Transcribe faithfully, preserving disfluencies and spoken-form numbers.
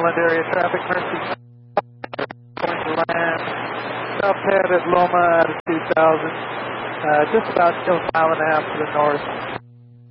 Maryland area traffic, Mercy going to land. South pad at Loma, attitude one thousand, uh, just about a mile and a half to the north.